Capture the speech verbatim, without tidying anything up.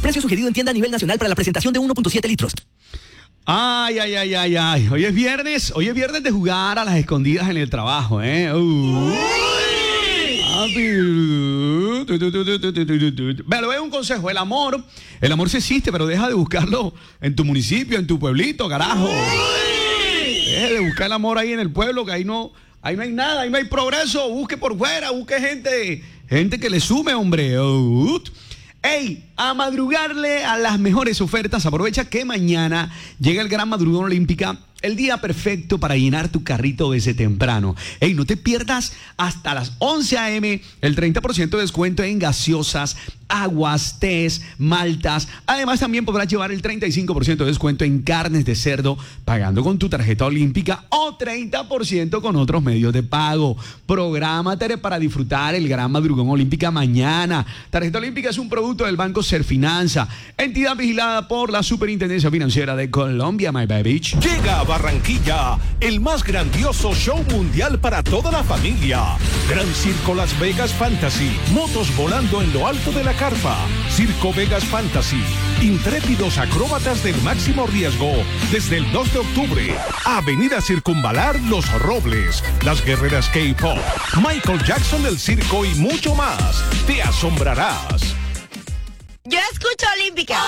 Precio sugerido en tienda a nivel nacional para la presentación de uno punto siete litros. Ay, ay, ay, ay, ay. Hoy es viernes, hoy es viernes de jugar a las escondidas en el trabajo, ¿eh? Uh. Pero es un consejo, el amor, el amor sí existe, pero deja de buscarlo en tu municipio, en tu pueblito, carajo. Deja de buscar el amor ahí en el pueblo, que ahí no, ahí no hay nada, ahí no hay progreso. Busque por fuera, busque gente, gente que le sume, hombre. Uh. ¡Ey! A madrugarle a las mejores ofertas. Aprovecha que mañana llega el Gran Madrugón Olímpica, el día perfecto para llenar tu carrito desde temprano. ¡Ey! No te pierdas hasta las once a eme el treinta por ciento de descuento en gaseosas, aguas, tés, maltas. Además, también podrás llevar el treinta y cinco por ciento de descuento en carnes de cerdo pagando con tu tarjeta olímpica o treinta por ciento con otros medios de pago. Prográmate para disfrutar el Gran Madrugón Olímpica mañana. Tarjeta Olímpica es un producto del Banco Serfinanza, entidad vigilada por la Superintendencia Financiera de Colombia, my baby. Llega a Barranquilla el más grandioso show mundial para toda la familia. Gran Circo Las Vegas Fantasy, motos volando en lo alto de la carpa. Circo Vegas Fantasy, intrépidos acróbatas del máximo riesgo, desde el dos de octubre. Avenida Circunvalar Los Robles, las guerreras K-pop, Michael Jackson del circo y mucho más. Te asombrarás. Yo escucho Olímpica.